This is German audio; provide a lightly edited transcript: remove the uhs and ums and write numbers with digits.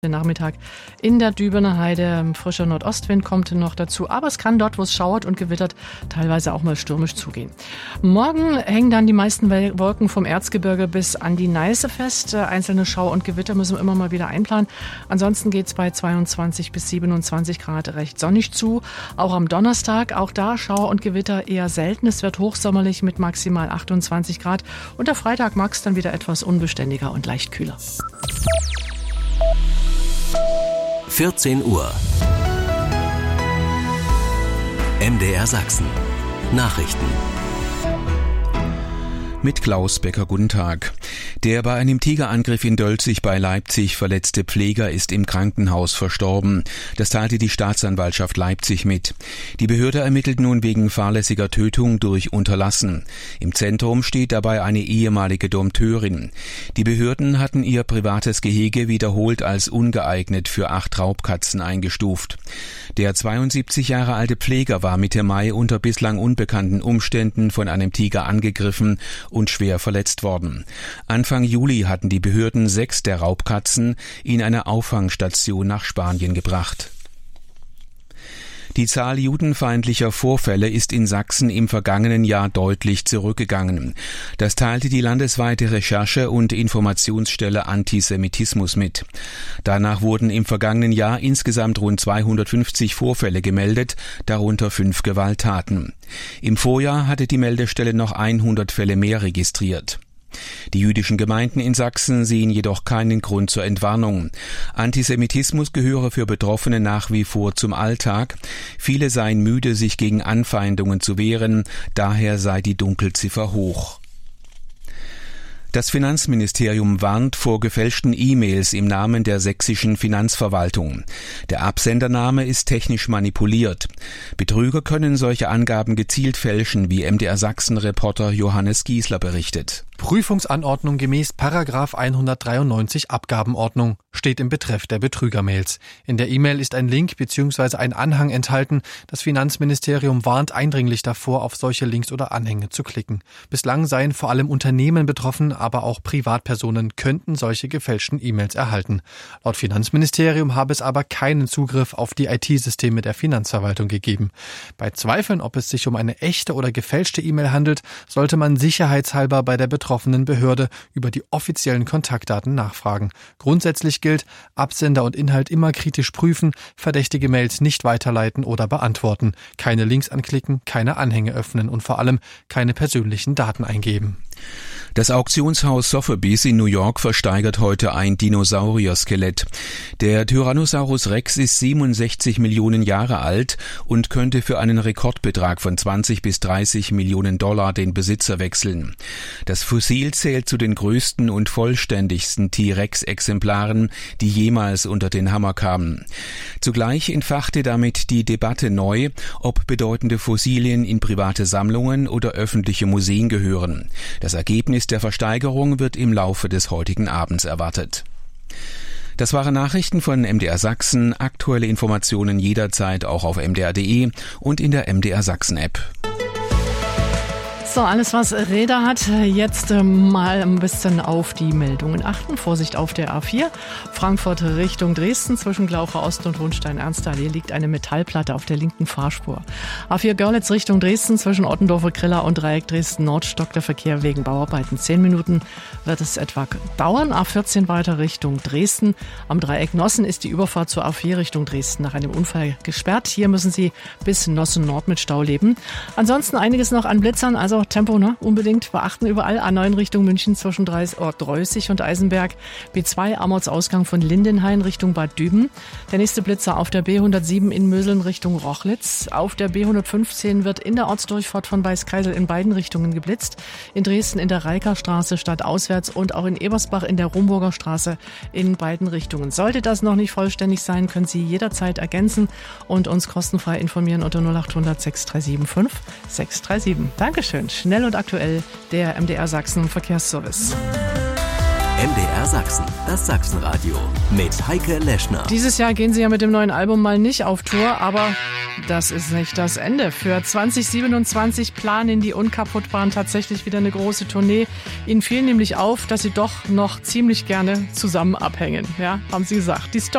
Den Nachmittag in der Dübener Heide. Frischer Nordostwind kommt noch dazu, aber es kann dort, wo es schauert und gewittert, teilweise auch mal stürmisch zugehen. Morgen hängen dann die meisten Wolken vom Erzgebirge bis an die Neiße fest. Einzelne Schauer und Gewitter müssen wir immer mal wieder einplanen. Ansonsten geht es bei 22 bis 27 Grad recht sonnig zu. Auch am Donnerstag, auch da Schauer und Gewitter eher selten. Es wird hochsommerlich mit maximal 28 Grad. Und der Freitag mag es dann wieder etwas unbeständiger und leicht kühler. 14 Uhr. MDR Sachsen. Nachrichten. Mit Klaus Becker, guten Tag. Der bei einem Tigerangriff in Dölzig bei Leipzig verletzte Pfleger ist im Krankenhaus verstorben. Das teilte die Staatsanwaltschaft Leipzig mit. Die Behörde ermittelt nun wegen fahrlässiger Tötung durch Unterlassen. Im Zentrum steht dabei eine ehemalige Dompteurin. Die Behörden hatten ihr privates Gehege wiederholt als ungeeignet für 8 Raubkatzen eingestuft. Der 72 Jahre alte Pfleger war Mitte Mai unter bislang unbekannten Umständen von einem Tiger angegriffen und schwer verletzt worden. Anfang Juli hatten die Behörden 6 der Raubkatzen in eine Auffangstation nach Spanien gebracht. Die Zahl judenfeindlicher Vorfälle ist in Sachsen im vergangenen Jahr deutlich zurückgegangen. Das teilte die landesweite Recherche- und Informationsstelle Antisemitismus mit. Danach wurden im vergangenen Jahr insgesamt rund 250 Vorfälle gemeldet, darunter 5 Gewalttaten. Im Vorjahr hatte die Meldestelle noch 100 Fälle mehr registriert. Die jüdischen Gemeinden in Sachsen sehen jedoch keinen Grund zur Entwarnung. Antisemitismus gehöre für Betroffene nach wie vor zum Alltag. Viele seien müde, sich gegen Anfeindungen zu wehren, daher sei die Dunkelziffer hoch. Das Finanzministerium warnt vor gefälschten E-Mails im Namen der sächsischen Finanzverwaltung. Der Absendername ist technisch manipuliert. Betrüger können solche Angaben gezielt fälschen, wie MDR Sachsen-Reporter Johannes Giesler berichtet. Prüfungsanordnung gemäß § 193 Abgabenordnung steht im Betreff der Betrügermails. In der E-Mail ist ein Link bzw. ein Anhang enthalten. Das Finanzministerium warnt eindringlich davor, auf solche Links oder Anhänge zu klicken. Bislang seien vor allem Unternehmen betroffen, aber auch Privatpersonen könnten solche gefälschten E-Mails erhalten. Laut Finanzministerium habe es aber keinen Zugriff auf die IT-Systeme der Finanzverwaltung gegeben. Bei Zweifeln, ob es sich um eine echte oder gefälschte E-Mail handelt, sollte man sicherheitshalber bei der betroffenen Behörde über die offiziellen Kontaktdaten nachfragen. Grundsätzlich gilt, Absender und Inhalt immer kritisch prüfen, verdächtige Mails nicht weiterleiten oder beantworten, keine Links anklicken, keine Anhänge öffnen und vor allem keine persönlichen Daten eingeben. Das Auktionshaus Sotheby's in New York versteigert heute ein Dinosaurier-Skelett. Der Tyrannosaurus Rex ist 67 Millionen Jahre alt und könnte für einen Rekordbetrag von 20 bis 30 Millionen Dollar den Besitzer wechseln. Das Fossil zählt zu den größten und vollständigsten T-Rex-Exemplaren, die jemals unter den Hammer kamen. Zugleich entfachte damit die Debatte neu, ob bedeutende Fossilien in private Sammlungen oder öffentliche Museen gehören. Das Ergebnis der Versteigerung wird im Laufe des heutigen Abends erwartet. Das waren Nachrichten von MDR Sachsen. Aktuelle Informationen jederzeit auch auf mdr.de und in der MDR Sachsen App. So, alles was Räder hat, jetzt mal ein bisschen auf die Meldungen achten. Vorsicht auf der A4, Frankfurt Richtung Dresden, zwischen Glaucher Ost und Hohenstein-Ernster-Allee liegt eine Metallplatte auf der linken Fahrspur. A4 Görlitz Richtung Dresden, zwischen Ottendorfer Griller und Dreieck Dresden-Nord stockt der Verkehr wegen Bauarbeiten. 10 Minuten wird es etwa dauern. A14 weiter Richtung Dresden. Am Dreieck Nossen ist die Überfahrt zur A4 Richtung Dresden nach einem Unfall gesperrt. Hier müssen Sie bis Nossen Nord mit Stau leben. Ansonsten einiges noch an Blitzern, also Tempo, unbedingt beachten überall. A9 Richtung München zwischen Dreußig und Eisenberg. B2 Amortsausgang von Lindenhain Richtung Bad Düben. Der nächste Blitzer auf der B107 in Möseln Richtung Rochlitz. Auf der B115 wird in der Ortsdurchfahrt von Weißkeisel in beiden Richtungen geblitzt. In Dresden in der Reikerstraße stadtauswärts und auch in Ebersbach in der Romburger Straße in beiden Richtungen. Sollte das noch nicht vollständig sein, können Sie jederzeit ergänzen und uns kostenfrei informieren unter 0800 637 5637. Dankeschön. Schnell und aktuell der MDR Sachsen Verkehrsservice. MDR Sachsen, das Sachsenradio mit Heike Leschner. Dieses Jahr gehen Sie ja mit dem neuen Album mal nicht auf Tour, aber Das ist nicht das Ende. Für 2027 planen die Unkaputtbaren tatsächlich wieder eine große Tournee. Ihnen fiel nämlich auf, dass sie doch noch ziemlich gerne zusammen abhängen. Ja, haben sie gesagt. Die Story